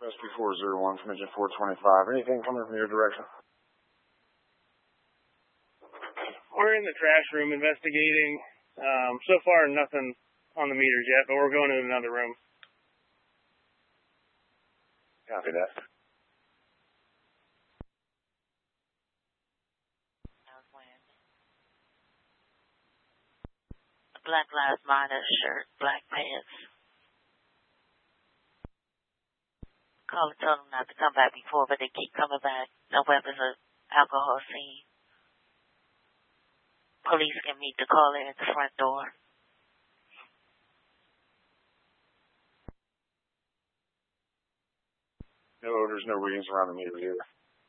Rescue 401 from engine 425. Anything coming from your direction? We're in the trash room investigating. So far, nothing on the meters yet, but we're going to another room. Copy that. Black Lives Matter shirt, black pants. Caller told them not to come back before, but they keep coming back. No weapons or alcohol seen. Police can meet the caller at the front door. No odors, no readings around the meter either.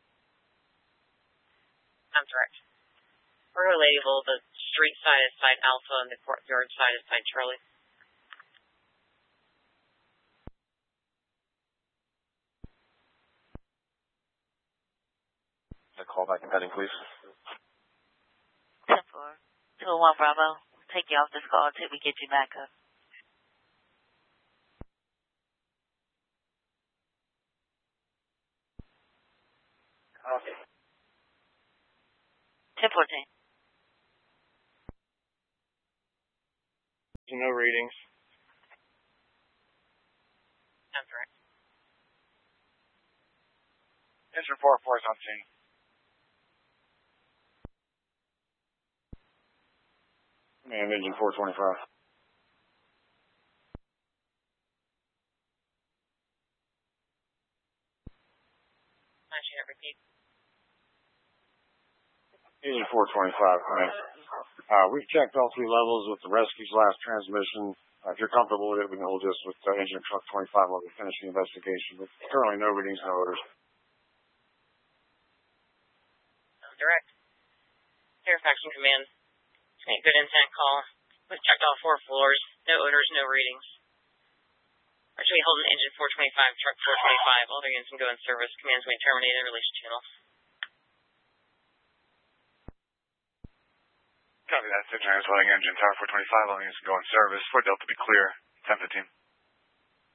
That's correct. We're going to label the street side as site Alpha and the courtyard side as site Charlie. A call back and heading, please. 10-4. 201 Bravo. Take you off this call until we get you back up. Okay. 10-14. No readings. That's right. Engine 4 is on scene. And engine 425. Repeat. Engine 425. We've checked all three levels with the rescue's last transmission. If you're comfortable with it, we can hold this with engine truck 25 while we finish the investigation. But currently, no readings, no odors. Direct. Fairfax in command. Good intent call. We've checked all 4 floors. No odors, no readings. Actually holding engine 425, truck 425. All their units can go in service. Commands may terminate and release channels. Copy that. 6 letting engine tower 425. All units can go in service. 4 Delta be clear. 10-15.